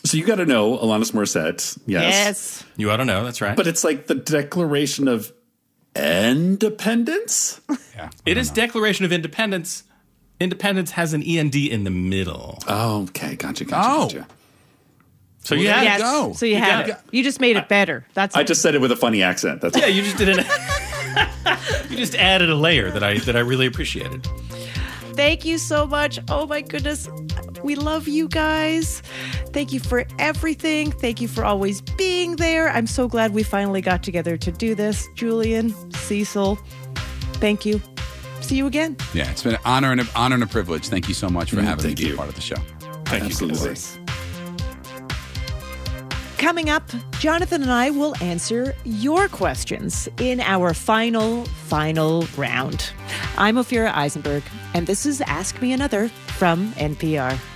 So you got to know Alanis Morissette. Yes. You ought to know. That's right. But it's like the Declaration of Independence? Yeah, it is Declaration of Independence. Independence has an END in the middle. Oh, okay. Gotcha. So you had Yes. go. So you had it. You just made it better. That's I just said it with a funny accent. That's Yeah, you just did it. You just added a layer that I really appreciated. Thank you so much. Oh my goodness. We love you guys. Thank you for everything. Thank you for always being there. I'm so glad we finally got together to do this. Julian, Cecil, thank you. See you again. Yeah, it's been an honor and a privilege. Thank you so much for having me be a part of the show. Thank you. Absolutely. Coming up, Jonathan and I will answer your questions in our final round. I'm Ophira Eisenberg, and this is Ask Me Another from NPR.